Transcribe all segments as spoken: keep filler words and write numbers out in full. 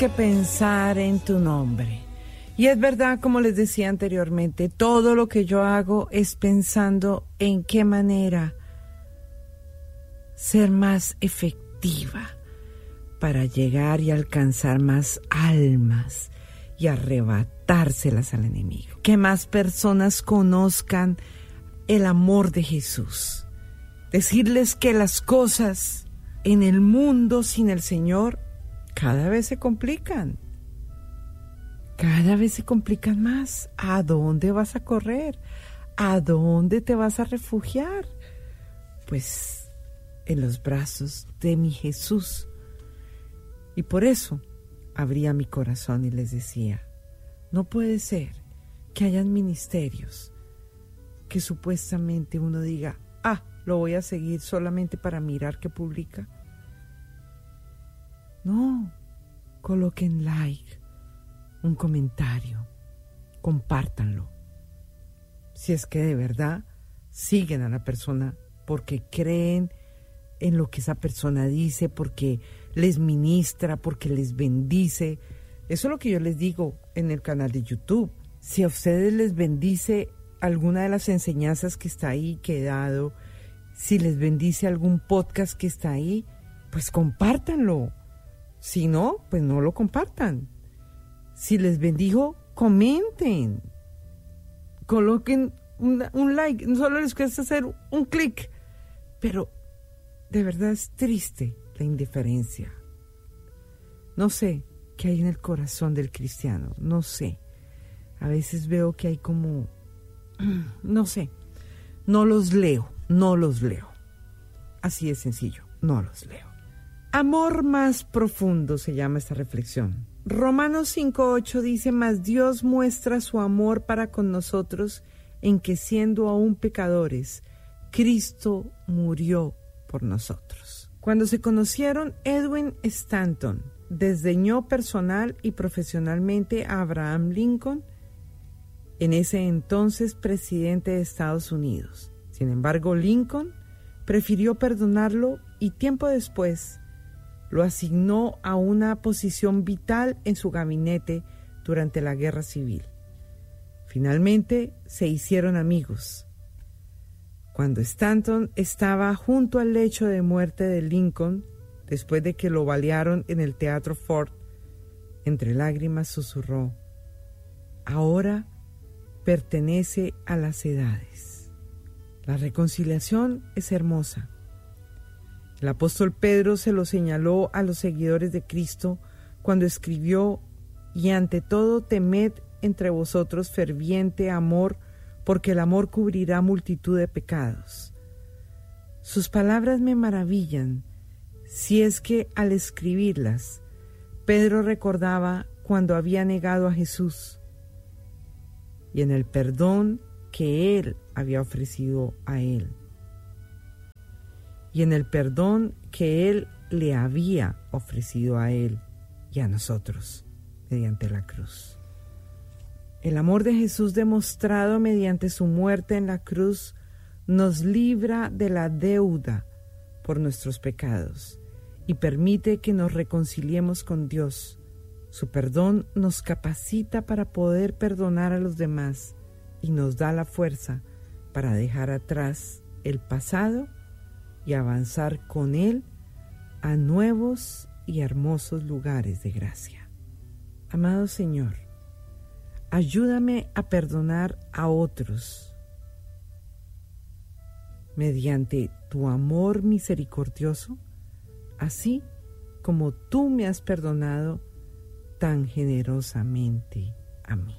que pensar en tu nombre. Y es verdad, como les decía anteriormente, todo lo que yo hago es pensando en qué manera ser más efectiva para llegar y alcanzar más almas y arrebatárselas al enemigo. Que más personas conozcan el amor de Jesús. Decirles que las cosas en el mundo sin el Señor cada vez se complican. Cada vez se complican más. ¿A dónde vas a correr? ¿A dónde te vas a refugiar? Pues en los brazos de mi Jesús. Y por eso abría mi corazón y les decía, no puede ser que hayan ministerios que supuestamente uno diga, ah, lo voy a seguir solamente para mirar qué publica. No, coloquen like, un comentario, compártanlo. Si es que de verdad siguen a la persona porque creen en lo que esa persona dice, porque les ministra, porque les bendice. Eso es lo que yo les digo en el canal de YouTube. Si a ustedes les bendice alguna de las enseñanzas que está ahí, que he dado, si les bendice algún podcast que está ahí, pues compártanlo. Si no, pues no lo compartan. Si les bendijo, comenten. Coloquen un, un like. No solo les cuesta hacer un clic, pero de verdad es triste la indiferencia. No sé qué hay en el corazón del cristiano, no sé. A veces veo que hay como, no sé, no los leo, no los leo. Así de sencillo, no los leo. Amor más profundo se llama esta reflexión. Romanos cinco ocho dice, mas Dios muestra su amor para con nosotros en que siendo aún pecadores, Cristo murió por nosotros. Cuando se conocieron, Edwin Stanton desdeñó personal y profesionalmente a Abraham Lincoln, en ese entonces presidente de Estados Unidos. Sin embargo, Lincoln prefirió perdonarlo y tiempo después lo asignó a una posición vital en su gabinete durante la Guerra Civil. Finalmente se hicieron amigos. Cuando Stanton estaba junto al lecho de muerte de Lincoln, después de que lo balearon en el Teatro Ford, entre lágrimas susurró, ahora pertenece a las edades. La reconciliación es hermosa. El apóstol Pedro se lo señaló a los seguidores de Cristo cuando escribió, y ante todo temed entre vosotros ferviente amor, porque el amor cubrirá multitud de pecados. Sus palabras me maravillan, si es que al escribirlas, Pedro recordaba cuando había negado a Jesús y en el perdón que él había ofrecido a él. Y en el perdón que él le había ofrecido a él y a nosotros mediante la cruz. El amor de Jesús demostrado mediante su muerte en la cruz nos libra de la deuda por nuestros pecados y permite que nos reconciliemos con Dios. Su perdón nos capacita para poder perdonar a los demás y nos da la fuerza para dejar atrás el pasado y avanzar con Él a nuevos y hermosos lugares de gracia. Amado Señor, ayúdame a perdonar a otros mediante tu amor misericordioso, así como tú me has perdonado tan generosamente a mí.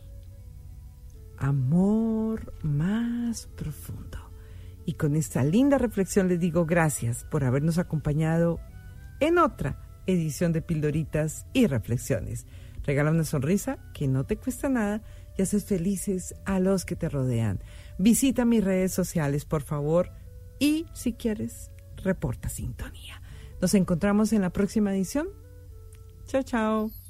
Amor más profundo. Y con esta linda reflexión les digo gracias por habernos acompañado en otra edición de Pildoritas y Reflexiones. Regala una sonrisa que no te cuesta nada y haces felices a los que te rodean. Visita mis redes sociales, por favor, y si quieres, reporta sintonía. Nos encontramos en la próxima edición. Chao, chao.